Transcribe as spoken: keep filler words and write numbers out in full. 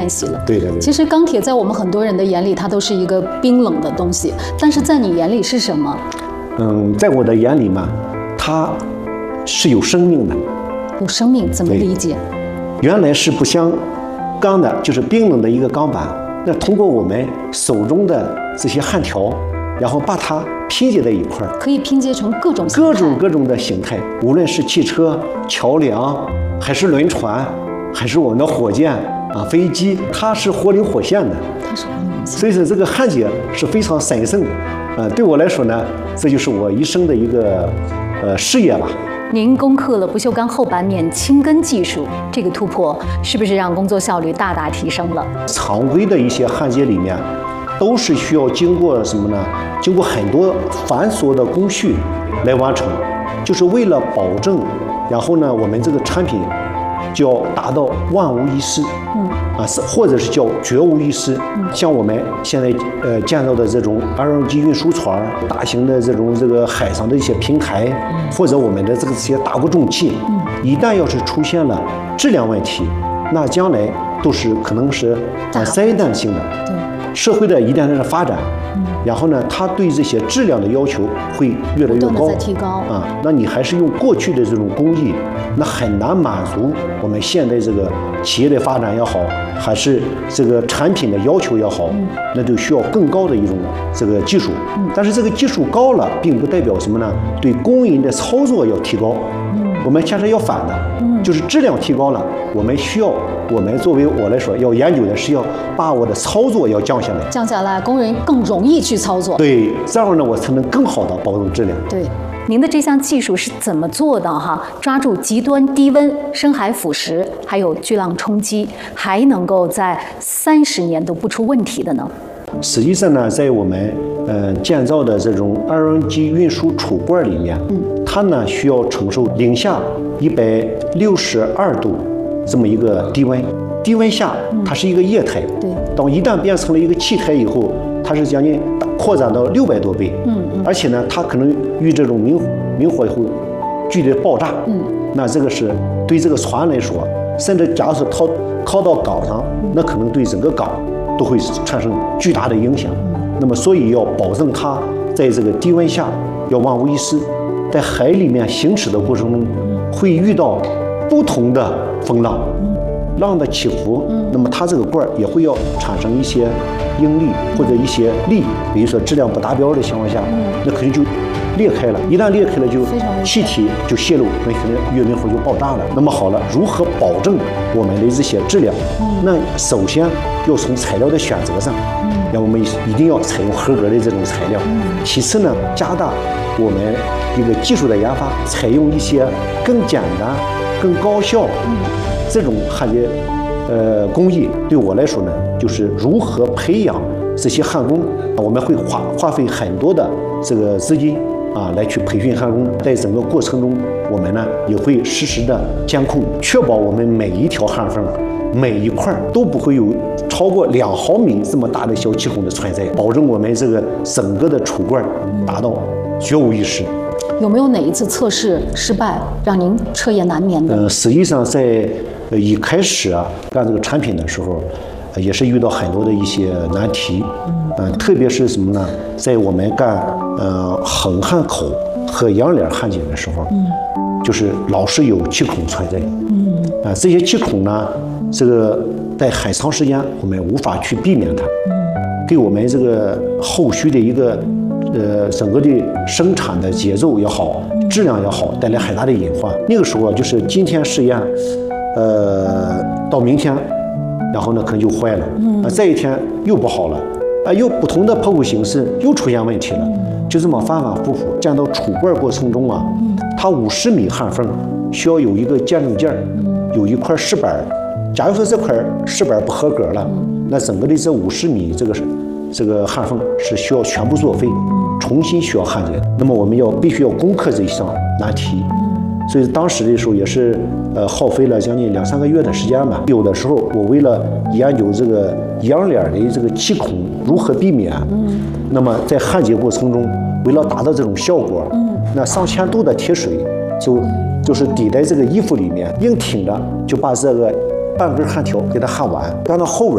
系了。 对的对。 其实钢铁在我们很多人的眼里，它都是一个冰冷的东西，但是在你眼里是什么？ 嗯，在我的眼里嘛，它是有生命的。 有生命，怎么理解？ 原来是不像钢的，就是冰冷的一个钢板。那通过我们手中的这些焊条，然后把它拼接在一块儿， 可以拼接成各种各种各种的形态，无论是汽车、桥梁，还是轮船，还是我们的火箭啊、飞机，它是活灵活现的。 它是活灵活现。 所以说，这个焊接是非常神圣的。呃，对我来说呢，这就是我一生的一个呃事业吧。 您攻克了不锈钢厚板面轻根技术，这个突破是不是让工作效率大大提升了？ 常规的一些焊接里面，都是需要经过什么呢？经过很多繁琐的工序来完成，就是为了保证，然后呢，我们这个产品就要达到万无一失。嗯。啊，是或者是叫绝无一失。嗯。像我们现在呃建造的这种 L N G 运输船、大型的这种这个海上的一些平台，嗯、或者我们的这个这些大锅重器，嗯，一旦要是出现了质量问题，那将来都是可能是呃灾难性的。对。社会的一旦是发展，嗯，然后呢，它对这些质量的要求会越来越高， 在提高啊。那你还是用过去的这种工艺，那很难满足我们现在这个企业的发展也好，还是这个产品的要求也好，嗯，那就需要更高的一种这个技术。嗯，但是这个技术高了，并不代表什么呢？对工人的操作要提高。嗯，我们恰恰要反的，嗯，就是质量提高了，我们需要。我们作为我来说，要研究的是要把我的操作要降下来， 降下来，工人更容易去操作。 对，这样呢，我才能更好的保证质量。 对，您的这项技术是怎么做的哈？抓住极端低温、深海腐蚀，还有巨浪冲击，还能够在三十年都不出问题的呢？ 实际上呢，在我们呃建造的这种 L N G 运输储罐里面，嗯，它呢需要承受零下一百六十二度。这么一个低温，低温下它是一个液态， 对、嗯， 当一旦变成了一个气态以后，它是将近扩展到六百多倍，嗯嗯，而且呢，它可能遇这种明明火以后剧烈爆炸，嗯，那这个是对这个船来说，甚至假如说靠靠到港上，那可能对整个港都会产生巨大的影响。嗯、那么，所以要保证它在这个低温下要万无一失，在海里面行驶的过程中会遇到不同的风浪，浪的起伏，那么它这个罐也会要产生一些应力或者一些力，比如说质量不达标的情况下，那肯定就裂开了。一旦裂开了，就气体就泄露，那可能月明火就爆炸了。那么好了，如何保证我们的这些质量？那首先要从材料的选择上，那我们一定要采用合格的这种材料。其次呢，加大我们一个技术的研发，采用一些更简单、更高效这种焊接呃工艺。对我来说呢，就是如何培养这些焊工，我们会花花费很多的这个资金啊，来去培训焊工。在整个过程中，我们呢也会实时的监控，确保我们每一条焊缝、每一块都不会有超过两毫米这么大的小气孔的存在，保证我们这个整个的储罐达到绝无一失。 有没有哪一次测试失败，让您彻夜难眠的？ 呃，实际上在呃一开始啊干这个产品的时候，呃、也是遇到很多的一些难题。嗯、呃，特别是什么呢？在我们干呃横焊口和阳脸焊接的时候，嗯，就是老是有气孔存在。嗯，啊、呃，这些气孔呢，这个在很长时间我们无法去避免它。嗯，给我们这个后续的一个。呃，整个的生产的节奏也好，质量也好，带来很大的隐患。那个时候就是今天试验，呃，到明天，然后呢可能就坏了，啊、呃，再一天又不好了，啊、呃，又不同的破口形式又出现问题了，就这么反反复复。建到储罐过程中啊，它五十米焊缝需要有一个见证件，有一块饰板。假如说这块饰板不合格了，那整个的这五十米这个这个焊缝是需要全部作废。重新需要焊接，那么我们要必须要攻克这一项难题，所以当时的时候也是呃耗费了将近两三个月的时间吧。有的时候我为了研究这个阳脸的这个气孔如何避免，嗯，那么在焊接过程中，为了达到这种效果，嗯，那上千度的铁水就就是抵在这个衣服里面，硬挺着就把这个半根焊条给它焊完，干到后边。